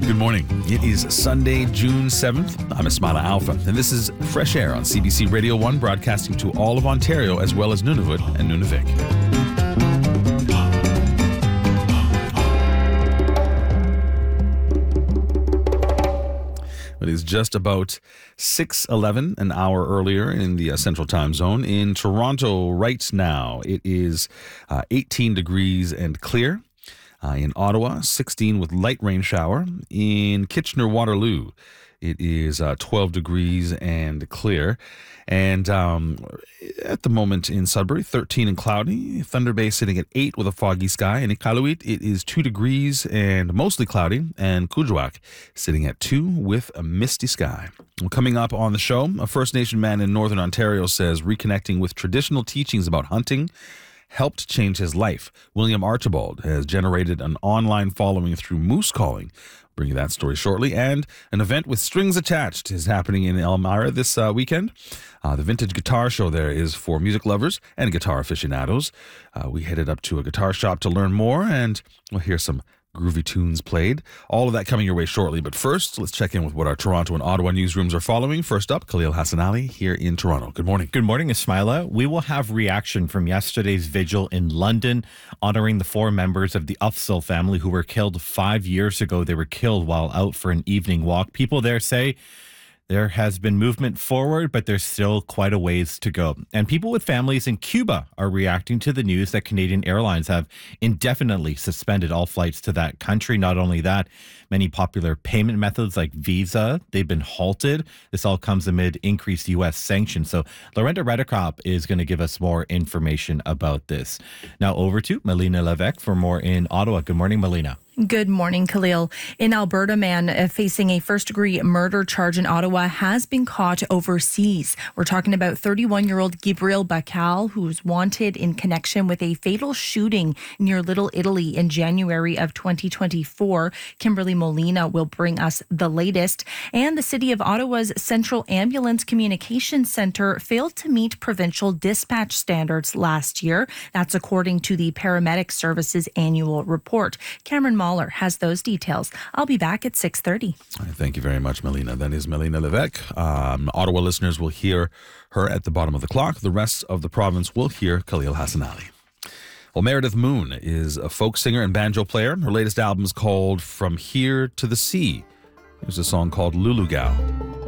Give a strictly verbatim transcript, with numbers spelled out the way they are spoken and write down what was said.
Good morning. It is Sunday, June seventh. I'm Ismaila Alpha, and this is Fresh Air on C B C Radio one, broadcasting to all of Ontario as well as Nunavut and Nunavik. It is just about six eleven, an hour earlier in the uh, Central Time Zone. In Toronto right now, it is uh, eighteen degrees and clear. Uh, in Ottawa, sixteen with light rain shower. In Kitchener-Waterloo, it is uh, twelve degrees and clear. And um, at the moment in Sudbury, thirteen and cloudy. Thunder Bay sitting at eight with a foggy sky. And in Iqaluit, it is two degrees and mostly cloudy. And Kuujjuaq sitting at two with a misty sky. Well, coming up on the show, a First Nation man in Northern Ontario says reconnecting with traditional teachings about hunting helped change his life. William Archibald has generated an online following through moose calling. Bring you that story shortly. And an event with strings attached is happening in Elmira this uh, weekend. Uh, the Vintage Guitar Show there is for music lovers and guitar aficionados. Uh, we headed up to a guitar shop to learn more, and we'll hear some groovy tunes played. All of that coming your way shortly. But first, let's check in with what our Toronto and Ottawa newsrooms are following. First up, Khalil Hassanali here in Toronto. Good morning. Good morning, Ismaila. We will have reaction from yesterday's vigil in London, honoring the four members of the Ufsul family who were killed five years ago. They were killed while out for an evening walk. People there say there has been movement forward, but there's still quite a ways to go. And people with families in Cuba are reacting to the news that Canadian Airlines have indefinitely suspended all flights to that country. Not only that, many popular payment methods like Visa, they've been halted. This all comes amid increased U S sanctions. So Lorenda Redekop is going to give us more information about this. Now over to Melina Levesque for more in Ottawa. Good morning, Melina. Good morning, Khalil. In Alberta, man uh, facing a first-degree murder charge in Ottawa has been caught overseas. We're talking about thirty-one-year-old Gabriel Bacal, who's wanted in connection with a fatal shooting near Little Italy in January of twenty twenty-four. Kimberly Molina will bring us the latest. And the City of Ottawa's Central Ambulance Communications Centre failed to meet provincial dispatch standards last year. That's according to the Paramedic Services annual report. Cameron Mahler has those details. I'll be back at six thirty. Thank you very much, Melina. That is Melina Levesque. Um, Ottawa listeners will hear her at the bottom of the clock. The rest of the province will hear Khalil Hassanali. Well, Meredith Moon is a folk singer and banjo player. Her latest album is called From Here to the Sea. There's a song called Lulu Gal.